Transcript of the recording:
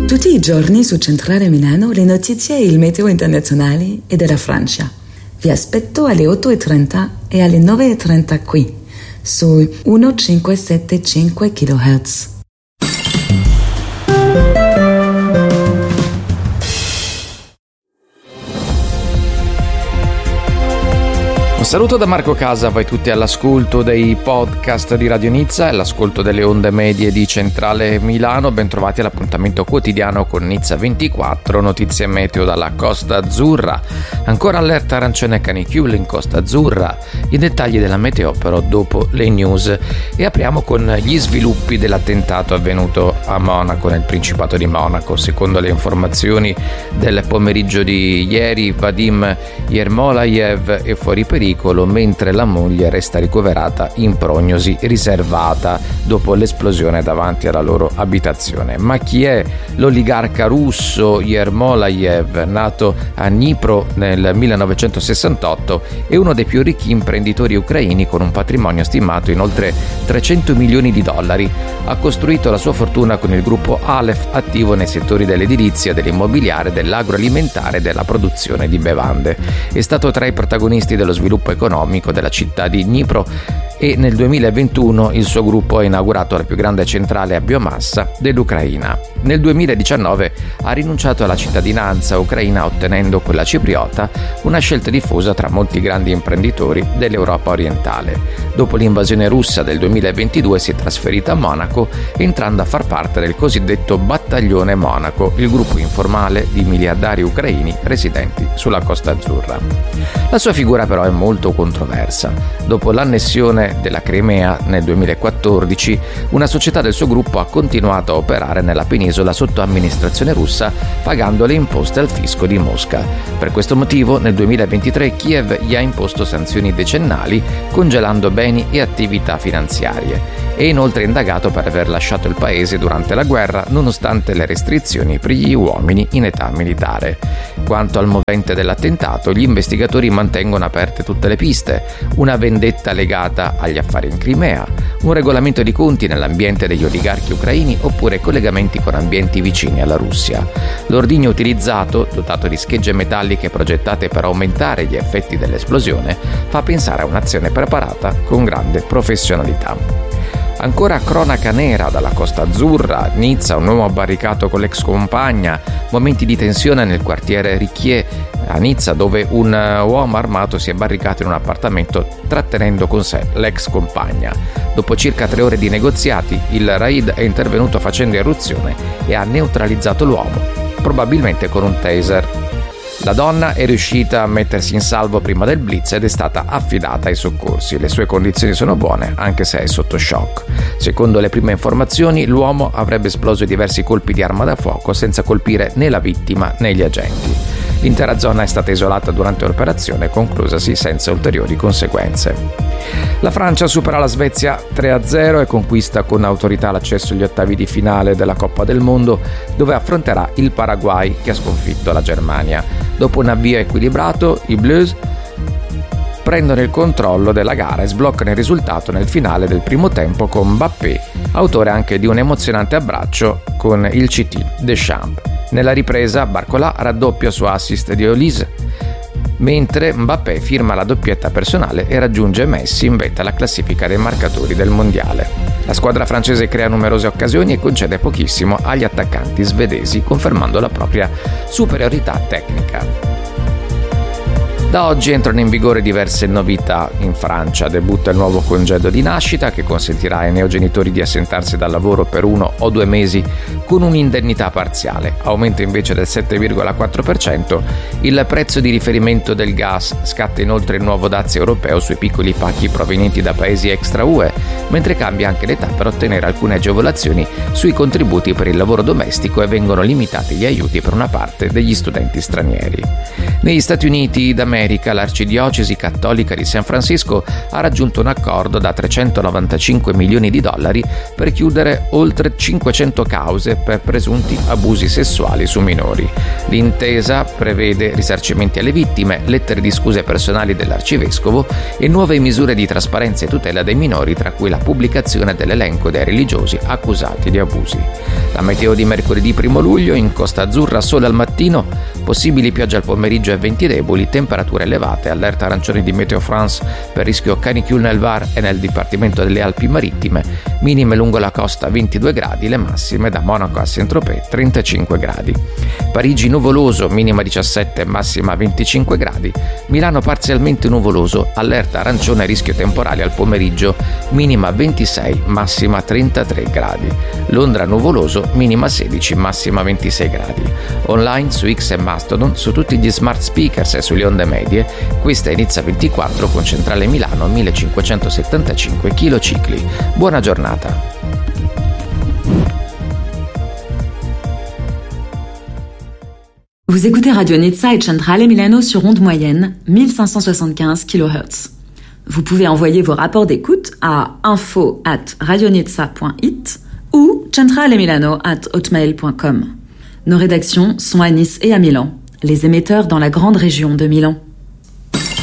Tutti i giorni su Centrale Milano le notizie e il meteo internazionali e della Francia. Vi aspetto alle 8:30 e alle 9:30 qui, su 1575 kHz. Un saluto da Marco Casa, voi tutti all'ascolto dei podcast di Radio Nizza e all'ascolto delle onde medie di Centrale Milano. Bentrovati all'appuntamento quotidiano con Nizza 24, notizie meteo dalla Costa Azzurra. Ancora allerta arancione canicule in Costa Azzurra. I dettagli della meteo però dopo le news. E apriamo con gli sviluppi dell'attentato avvenuto a Monaco, nel Principato di Monaco. Secondo le informazioni del pomeriggio di ieri, Vadim Yermolayev è fuori pericolo, mentre la moglie resta ricoverata in prognosi riservata dopo l'esplosione davanti alla loro abitazione. Ma chi è l'oligarca russo Yermolayev, nato a Dnipro nel 1968, è uno dei più ricchi imprenditori ucraini con un patrimonio stimato in oltre 300 milioni di dollari. Ha costruito la sua fortuna con il gruppo Aleph, attivo nei settori dell'edilizia, dell'immobiliare, dell'agroalimentare e della produzione di bevande. È stato tra i protagonisti dello sviluppo economico della città di Dnipro e nel 2021 il suo gruppo ha inaugurato la più grande centrale a biomassa dell'Ucraina. Nel 2019 ha rinunciato alla cittadinanza ucraina ottenendo quella cipriota, una scelta diffusa tra molti grandi imprenditori dell'Europa orientale. Dopo l'invasione russa del 2022 si è trasferita a Monaco, entrando a far parte del cosiddetto Battaglione Monaco, il gruppo informale di miliardari ucraini residenti sulla Costa Azzurra. La sua figura però è molto controversa. Dopo l'annessione della Crimea nel 2014, una società del suo gruppo ha continuato a operare nella penisola sotto amministrazione russa, pagando le imposte al fisco di Mosca. Per questo motivo, nel 2023 Kiev gli ha imposto sanzioni decennali, congelando beni e attività finanziarie. È inoltre indagato per aver lasciato il paese durante la guerra, nonostante le restrizioni per gli uomini in età militare. Quanto al movente dell'attentato, gli investigatori mantengono aperte tutte le piste: una vendetta legata agli affari in Crimea, un regolamento di conti nell'ambiente degli oligarchi ucraini oppure collegamenti con ambienti vicini alla Russia. L'ordigno utilizzato, dotato di schegge metalliche progettate per aumentare gli effetti dell'esplosione, fa pensare a un'azione preparata con grande professionalità. Ancora cronaca nera dalla Costa Azzurra, Nizza, un uomo barricato con l'ex compagna, momenti di tensione nel quartiere Richier a Nizza, dove un uomo armato si è barricato in un appartamento trattenendo con sé l'ex compagna. Dopo circa 3 ore di negoziati, il raid è intervenuto facendo irruzione e ha neutralizzato l'uomo, probabilmente con un taser. La donna è riuscita a mettersi in salvo prima del blitz ed è stata affidata ai soccorsi. Le sue condizioni sono buone, anche se è sotto shock. Secondo le prime informazioni, l'uomo avrebbe esploso diversi colpi di arma da fuoco senza colpire né la vittima né gli agenti. L'intera zona è stata isolata durante l'operazione, conclusasi senza ulteriori conseguenze. La Francia supera la Svezia 3-0 e conquista con autorità l'accesso agli ottavi di finale della Coppa del Mondo, dove affronterà il Paraguay, che ha sconfitto la Germania. Dopo un avvio equilibrato, i Bleus prendono il controllo della gara e sbloccano il risultato nel finale del primo tempo con Mbappé, autore anche di un emozionante abbraccio con il CT Deschamps. Nella ripresa Barcola raddoppia su assist di Olise, mentre Mbappé firma la doppietta personale e raggiunge Messi in vetta alla classifica dei marcatori del mondiale. La squadra francese crea numerose occasioni e concede pochissimo agli attaccanti svedesi, confermando la propria superiorità tecnica. Da oggi entrano in vigore diverse novità in Francia. Debutta il nuovo congedo di nascita che consentirà ai neogenitori di assentarsi dal lavoro per 1 o 2 mesi con un'indennità parziale. Aumenta invece del 7,4% il prezzo di riferimento del gas. Scatta inoltre il nuovo dazio europeo sui piccoli pacchi provenienti da paesi extra UE, mentre cambia anche l'età per ottenere alcune agevolazioni sui contributi per il lavoro domestico e vengono limitati gli aiuti per una parte degli studenti stranieri. Negli Stati Uniti d'America America, l'Arcidiocesi Cattolica di San Francisco ha raggiunto un accordo da $395 milioni per chiudere oltre 500 cause per presunti abusi sessuali su minori. L'intesa prevede risarcimenti alle vittime, lettere di scuse personali dell'arcivescovo e nuove misure di trasparenza e tutela dei minori, tra cui la pubblicazione dell'elenco dei religiosi accusati di abusi. La meteo di mercoledì 1 luglio: in Costa Azzurra sole al mattino, possibili piogge al pomeriggio e venti deboli, temperature elevate, allerta arancione di Meteo France per rischio canicule nel Var e nel Dipartimento delle Alpi Marittime, minime lungo la costa 22 gradi, le massime da Monaco a Saint-Tropez 35 gradi. Parigi nuvoloso, minima 17, massima 25 gradi. Milano parzialmente nuvoloso, allerta arancione rischio temporale al pomeriggio, minima 26, massima 33 gradi. Londra nuvoloso, minima 16, massima 26 gradi. Online su X e Mastodon, su tutti gli smart speakers e sulle onde medie, questa è Nizza 24 con centrale Milano 1575 kcicli. Buona giornata. Vous écoutez Radio Nizza et Centrale Milano sur onde moyenne 1575 kHz. Vous pouvez envoyer vos rapports d'écoute à info@radionizza.it ou centralemilano@hotmail.com. Nos rédactions sont à Nice et à Milan, les émetteurs dans la grande région de Milan.